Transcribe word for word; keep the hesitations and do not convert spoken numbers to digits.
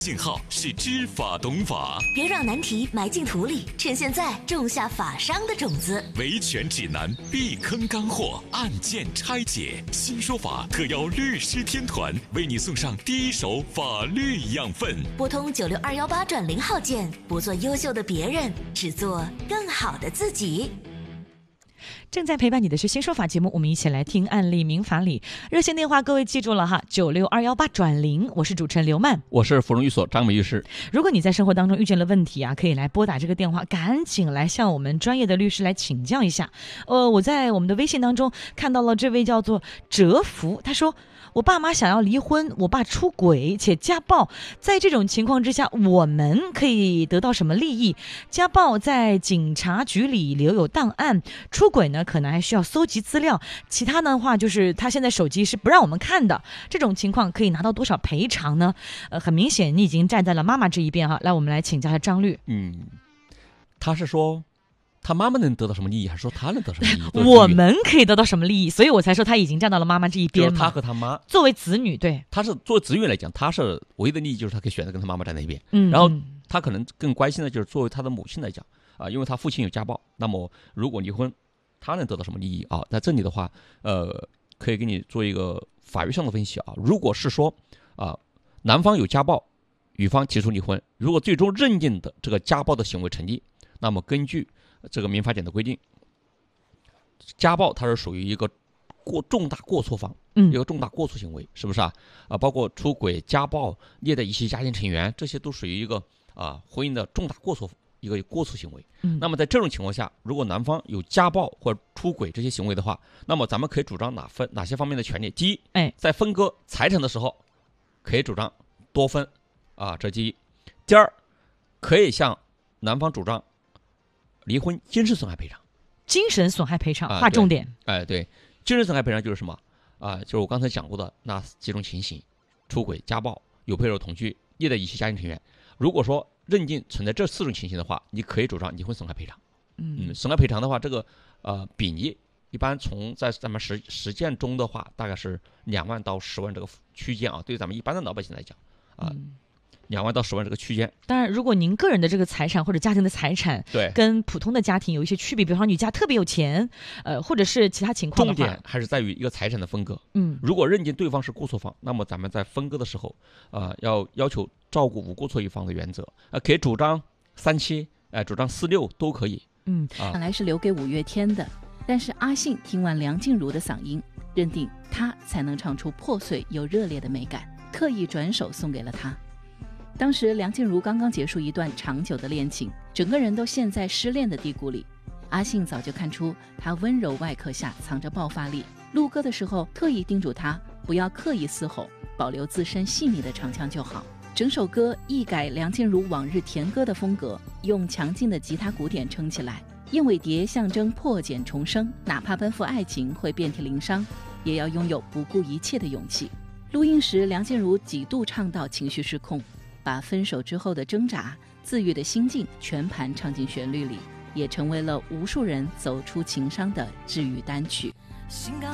信号是知法懂法， 别让难题埋进土里，趁现在种下法商的种子。 维权指南，避坑干货，案件拆解，新说法特邀律师天团为你送上第一手法律养分。 拨通九六二幺八转零号键，不做优秀的别人，只做更好的自己。 正在陪伴你的是新说法节目，我们一起来听案例民法理。热线电话各位记住了哈，九六二幺八转零，我是主持人刘曼， 我是芙蓉寓所张美律师。 如果你在生活当中遇见了问题啊，可以来拨打这个电话，赶紧来向我们专业的律师来请教一下。呃，我在我们的微信当中看到了这位叫做哲福，他说我爸妈想要离婚，我爸出轨且家暴，在这种情况之下，我们可以得到什么利益？家暴在警察局里留有档案，出轨呢可能还需要搜集资料，其他的话就是他现在手机是不让我们看的，这种情况可以拿到多少赔偿呢？呃，很明显你已经站在了妈妈这一边哈，来我们来请教一下张律。 嗯，他是说他妈妈能得到什么利益，还是说他能得到什么利益？ 我们可以得到什么利益？所以我才说他已经站到了妈妈这一边嘛。 就是他和他妈作为子女，对， 他是作为子女来讲，他是唯一的利益就是他可以选择跟他妈妈站在一边。 嗯， 然后他可能更关心的就是作为他的母亲来讲啊、呃，因为他父亲有家暴，那么如果离婚，他能得到什么利益啊？在这里的话，呃，可以给你做一个法律上的分析啊。如果是说啊、呃，男方有家暴，女方提出离婚，如果最终认定的这个家暴的行为成立，那么根据这个民法典的规定，家暴它是属于一个过重大过错方， 嗯， 一个重大过错行为，是不是啊？啊，包括出轨、家暴、虐待一些家庭成员，这些都属于一个啊婚姻的重大过错，一个过错行为。 嗯， 那么在这种情况下，如果男方有家暴或者出轨这些行为的话，那么咱们可以主张哪分哪些方面的权利？第一， 哎，在分割财产的时候，可以主张多分，啊，这第一。第二，可以向男方主张离婚精神损害赔偿。 精神损害赔偿， 啊、 划重点。 哎，对，精神损害赔偿就是什么啊？就是我刚才讲过的那几种情形：出轨、家暴、有配偶同居、虐待一些家庭成员。如果说认定存在这四种情形的话，你可以主张离婚损害赔偿。 嗯， 嗯损害赔偿的话，这个呃比例一般从在咱们实实践中的话，大概是两万到十万这个区间啊。对于咱们一般的老百姓来讲啊。嗯两万到十万这个区间， 当然，如果您个人的这个财产或者家庭的财产， 对，跟普通的家庭有一些区别，比方说你家特别有钱，呃，或者是其他情况的话， 重点还是在于一个财产的分割。 嗯， 如果认定对方是过错方，那么咱们在分割的时候，啊、呃，要要求照顾无过错一方的原则，啊、呃，可以主张三七，哎、呃，主张四六都可以。 嗯，啊、本来是留给五月天的，但是阿信听完梁静茹的嗓音，认定他才能唱出破碎又热烈的美感，特意转手送给了他。当时梁静茹刚刚结束一段长久的恋情，整个人都陷在失恋的低谷里。阿信早就看出她温柔外壳下藏着爆发力，录歌的时候特意叮嘱她不要刻意嘶吼，保留自身细腻的唱腔就好。整首歌一改梁静茹往日甜歌的风格，用强劲的吉他鼓点撑起来。燕尾蝶象征破茧重生，哪怕奔赴爱情会遍体鳞伤，也要拥有不顾一切的勇气。录音时梁静茹几度唱到情绪失控，把分手之后的挣扎、自愈的心境全盘唱进旋律里，也成为了无数人走出情伤的治愈单曲。